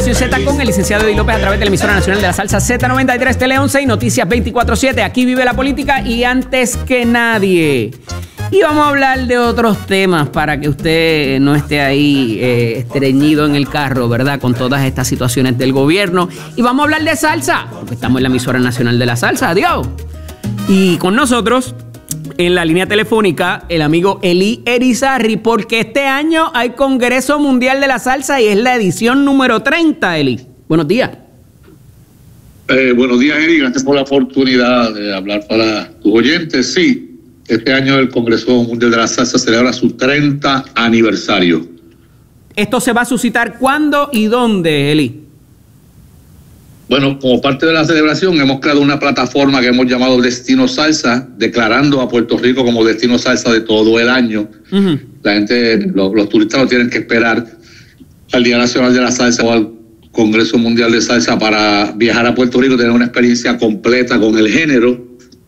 Nación Z con el licenciado Eddie López a través de la emisora nacional de la salsa Z93, Tele 11 y Noticias 24/7. Aquí vive la política y antes que nadie. Y vamos a hablar de otros temas para que usted no esté ahí estreñido en el carro, ¿verdad? Con todas estas situaciones del gobierno. Y vamos a hablar de salsa, porque estamos en la emisora nacional de la salsa. Adiós. Y con nosotros, en la línea telefónica, el amigo Eli Irizarry, porque este año hay Congreso Mundial de la Salsa y es la edición número 30, Eli. Buenos días. Buenos días, Eli. Gracias por la oportunidad de hablar para tus oyentes. Sí, este año el Congreso Mundial de la Salsa celebra su 30 aniversario. ¿Esto se va a suscitar cuándo y dónde, Eli? Bueno, como parte de la celebración hemos creado una plataforma que hemos llamado Destino Salsa, declarando a Puerto Rico como Destino Salsa de todo el año. Uh-huh. La gente, los turistas no tienen que esperar al Día Nacional de la Salsa o al Congreso Mundial de Salsa para viajar a Puerto Rico, tener una experiencia completa con el género.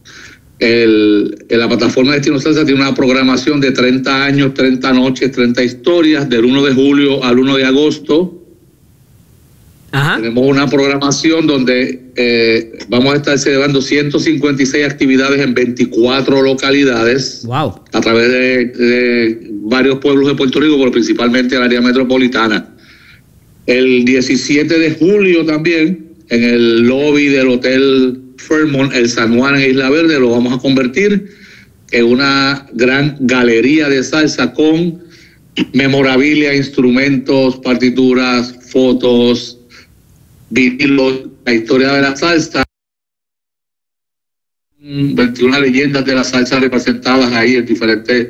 La plataforma Destino Salsa tiene una programación de 30 años, 30 noches, 30 historias, del 1 de julio al 1 de agosto. Ajá. Tenemos una programación donde vamos a estar celebrando 156 actividades en 24 localidades. Wow. A través de varios pueblos de Puerto Rico, pero principalmente el área metropolitana. El 17 de julio también, en el lobby del Hotel Fairmont, el San Juan en Isla Verde, lo vamos a convertir en una gran galería de salsa con memorabilia, instrumentos, partituras, fotos, vinilos, la historia de la salsa, 21 leyendas de la salsa representadas ahí en diferentes.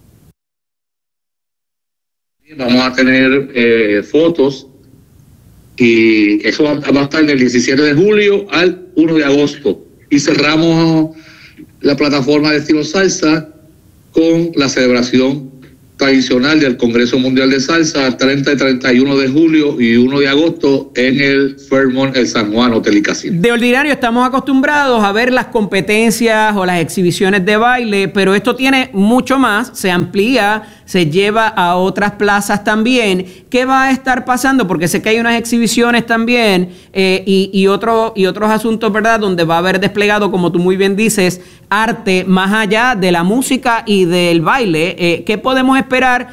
Vamos a tener fotos y eso va a estar del 17 de julio al 1 de agosto. Y cerramos la plataforma de Estilo Salsa con la celebración tradicional del Congreso Mundial de Salsa, 30 y 31 de julio y 1 de agosto en el Fairmont, el San Juan Hotel y Casino. De ordinario estamos acostumbrados a ver las competencias o las exhibiciones de baile, pero esto tiene mucho más, se amplía, se lleva a otras plazas también. ¿Qué va a estar pasando? Porque sé que hay unas exhibiciones también y otros asuntos, ¿verdad? Donde va a haber desplegado, como tú muy bien dices, arte más allá de la música y del baile. ¿Qué podemos esperar